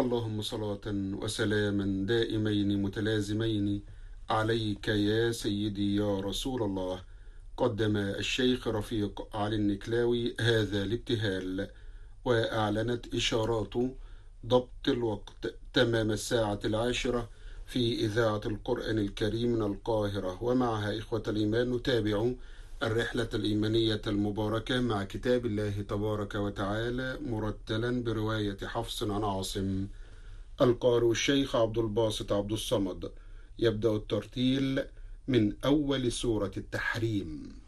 اللهم صلاة وسلاما دائمين متلازمين عليك يا سيدي يا رسول الله. قدم الشيخ رفيق علي النكلاوي هذا الابتهال، وأعلنت إشارات ضبط الوقت تمام الساعة 10 في إذاعة القرآن الكريم من القاهرة، ومعها إخوة الإيمان نتابع الرحلة الإيمانية المباركة مع كتاب الله تبارك وتعالى مرتلا برواية حفص عن عاصم. القارئ الشيخ عبد الباسط عبد الصمد. يبدأ الترتيل من أول سورة التحريم.